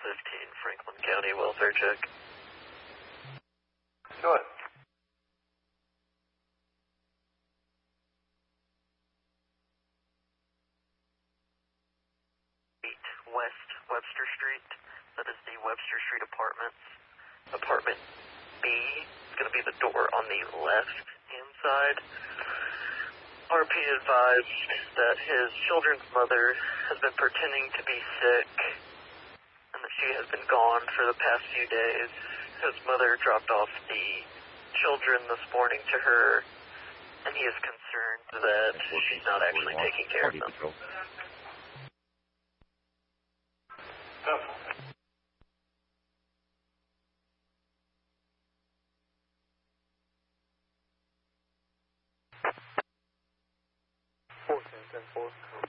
Franklin County welfare check. Go ahead. West Webster Street. That is the Webster Street Apartments. Apartment B is going to be the door on the left-hand side. RP advised that his children's mother has been pretending to be sick and that she has been gone for the past few days. His mother dropped off the children this morning to her, and he is concerned that she's not actually taking care of them. Four.